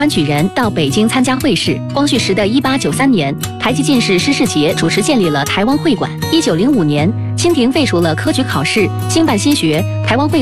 湾举人到北京参加会试。光绪时的1893年，台籍进士施世杰主持建立了台湾会馆。1905年，清廷废除了科举考试，兴办新学，台湾会